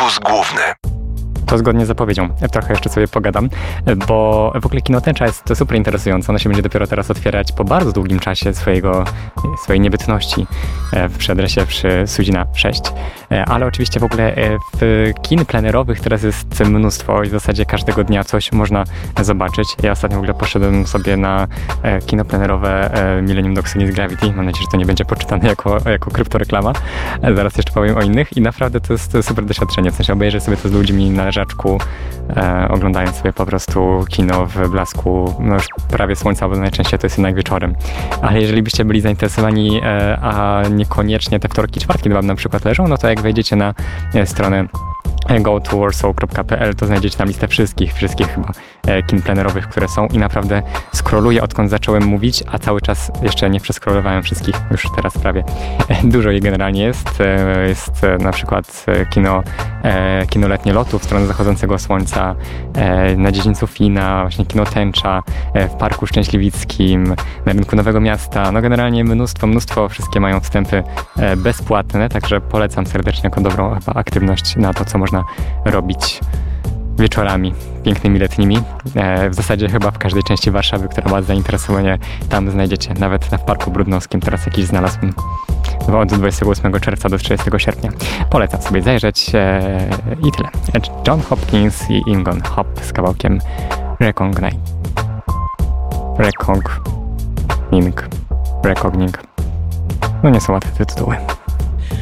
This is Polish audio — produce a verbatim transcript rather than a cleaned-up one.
Wywóz główny. To zgodnie z zapowiedzią. Trochę jeszcze sobie pogadam, bo w ogóle kino Tęcza jest to super interesujące. Ono się będzie dopiero teraz otwierać po bardzo długim czasie swojego, swojej niebytności w przedresie przy Sudzina sześć. Ale oczywiście w ogóle w kin plenerowych teraz jest mnóstwo i w zasadzie każdego dnia coś można zobaczyć. Ja ostatnio w ogóle poszedłem sobie na kino plenerowe Millennium Doxygnis Gravity. Mam nadzieję, że to nie będzie poczytane jako, jako kryptoreklama. Zaraz jeszcze powiem o innych i naprawdę to jest super doświadczenie. W sensie obejrzę sobie to z ludźmi na leżaczku, e, oglądając sobie po prostu kino w blasku no już prawie słońca, bo najczęściej to jest jednak wieczorem. Ale jeżeli byście byli zainteresowani, e, a niekoniecznie te wtorki, czwartki wam na przykład leżą, no to jak wejdziecie na e, stronę go to warsaw kropka p l, to znajdziecie tam listę wszystkich, wszystkich chyba e, kin plenerowych, które są i naprawdę scrolluję, odkąd zacząłem mówić, a cały czas jeszcze nie przescrollowałem wszystkich, już teraz prawie. E, dużo jej generalnie jest. E, jest e, na przykład e, kino, e, kino Letnie Lotu w stronę zachodzącego słońca, e, na dziedzińcu Fina, właśnie kino Tęcza, e, w Parku Szczęśliwickim, na rynku Nowego Miasta. No generalnie mnóstwo, mnóstwo, wszystkie mają wstępy e, bezpłatne, także polecam serdecznie jako dobrą chyba aktywność na to, co można robić wieczorami pięknymi letnimi. E, w zasadzie chyba w każdej części Warszawy, która ma zainteresowanie, tam znajdziecie. Nawet na w Parku Brudnowskim teraz jakiś znalazłem od dwudziestego ósmego czerwca do trzydziestego sierpnia. Polecam sobie zajrzeć e, i tyle. John Hopkins i Ingon Hop z kawałkiem Recognize. Recogning. Recogning. No nie są łatwe te tytuły.